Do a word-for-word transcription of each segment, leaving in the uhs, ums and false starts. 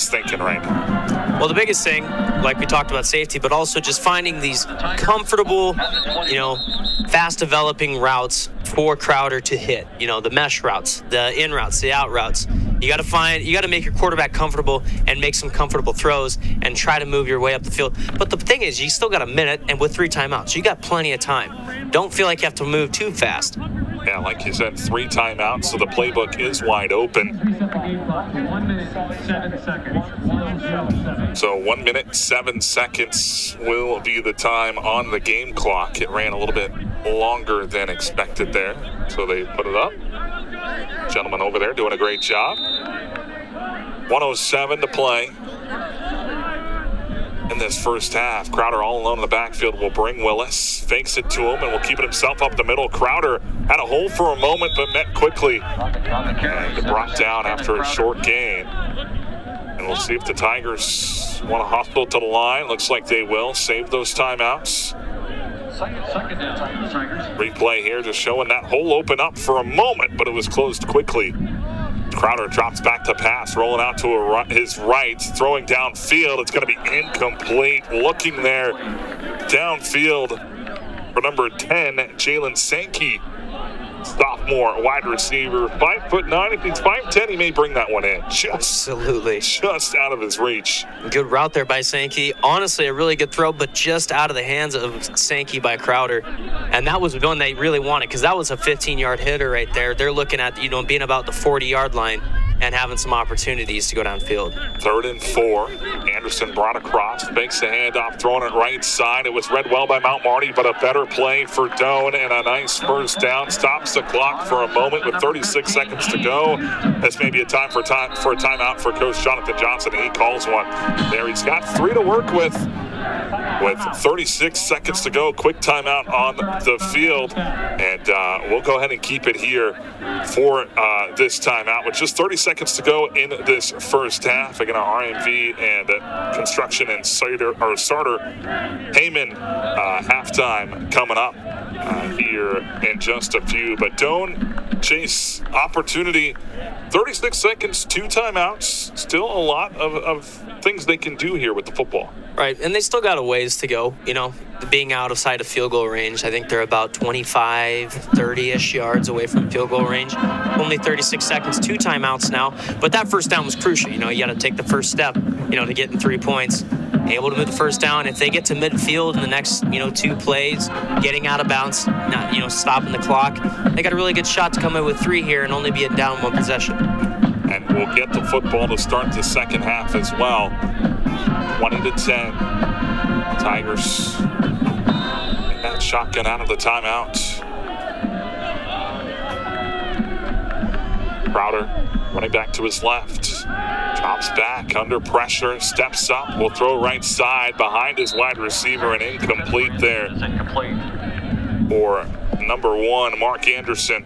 thinking right now? Well, the biggest thing, like we talked about safety, but also just finding these comfortable, you know, fast-developing routes for Crowder to hit. You know, the mesh routes, the in routes, the out routes. You got to find, you got to make your quarterback comfortable and make some comfortable throws and try to move your way up the field. But the thing is, you still got a minute, and with three timeouts, you got plenty of time. Don't feel like you have to move too fast. Yeah, like you said, three timeouts, so the playbook is wide open. So one minute, seven seconds will be the time on the game clock. It ran a little bit longer than expected there, so they put it up. Gentleman over there doing a great job. one oh seven to play in this first half. Crowder all alone in the backfield will bring Willis. Fakes it to him and will keep it himself up the middle. Crowder had a hole for a moment but met quickly and brought down after a short gain. And we'll see if the Tigers want to hustle to the line. Looks like they will. Save those timeouts. Replay here just showing that hole open up for a moment, but it was closed quickly. Crowder drops back to pass, rolling out to a, his right, throwing downfield. It's going to be incomplete. Looking there downfield for number ten, Jalen Sankey, sophomore wide receiver, five foot nine. If he's five ten, he may bring that one in. Just, Absolutely. Just out of his reach. Good route there by Sankey. Honestly, a really good throw, but just out of the hands of Sankey by Crowder. And that was the one they really wanted, because that was a fifteen-yard hitter right there. They're looking at, you know, being about the forty-yard line and having some opportunities to go downfield. Third and four. Anderson brought across, makes the handoff, throwing it right side. It was read well by Mount Marty, but a better play for Doan and a nice first down. Stops the clock for a moment with thirty-six seconds to go. This may be a time for time for a timeout for Coach Jonathan Johnson, and he calls one. There, he's got three to work with. With thirty-six seconds to go, quick timeout on the field, and uh, we'll go ahead and keep it here for uh, this timeout with just thirty seconds to go in this first half. Again, our R M V and uh, Construction and Sartor, or Sartor Heyman uh, halftime coming up uh, here in just a few. But Doan, Chase, opportunity, thirty-six seconds, two timeouts, still a lot of, of things they can do here with the football. Right, and they still got a ways to go, you know, being out of sight of field goal range. I think they're about twenty-five, thirty-ish yards away from field goal range. Only thirty-six seconds, two timeouts now. But that first down was crucial. You know, you got to take the first step, you know, to get in three points. Able to move the first down. If they get to midfield in the next, you know, two plays, getting out of bounds, not, you know, stopping the clock, they got a really good shot to come in with three here and only be a down one possession. And we'll get the football to start the second half as well. twenty to ten. Tigers in that shotgun out of the timeout. Crowder running back to his left. Drops back under pressure. Steps up. Will throw right side behind his wide receiver and incomplete there. For number one, Mark Anderson.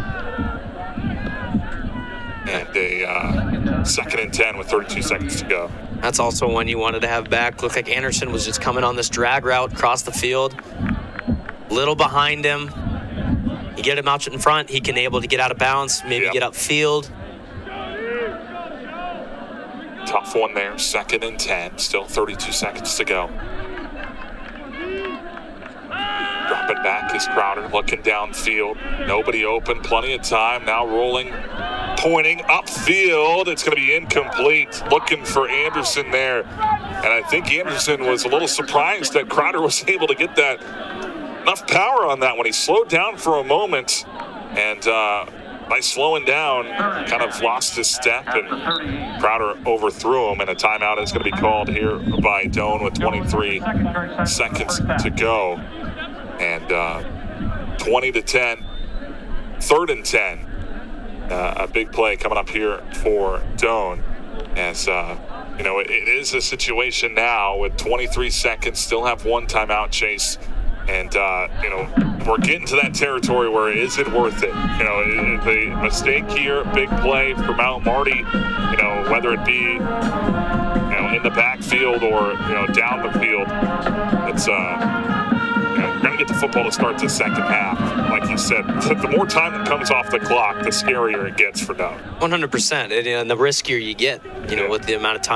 And a uh, second and ten with thirty-two seconds to go. That's also one you wanted to have back. Looked like Anderson was just coming on this drag route across the field. Little behind him. You get him out in front, he can able to get out of bounds, maybe yep. get upfield. Tough one there, second and ten. Still thirty-two seconds to go. Dropping back is Crowder, looking downfield. Nobody open, plenty of time. Now rolling, pointing upfield. It's going to be incomplete. Looking for Anderson there. And I think Anderson was a little surprised that Crowder was able to get that enough power on that one. He slowed down for a moment, and uh, by slowing down, kind of lost his step, and Crowder overthrew him, and a timeout is going to be called here by Doan with twenty-three seconds to go. And uh, twenty to ten, third and ten. Uh, a big play coming up here for Doan. As, uh, you know, it, it is a situation now with twenty-three seconds, still have one timeout, Chase. And, uh, you know, we're getting to that territory where is it worth it? You know, the mistake here, big play for Mount Marty, you know, whether it be, you know, in the backfield or, you know, down the field. It's, uh, you know, you're going to get the football to start the second half. Like you said, the more time that comes off the clock, the scarier it gets for Doan. one hundred percent. And, and the riskier you get, you know, with the amount of time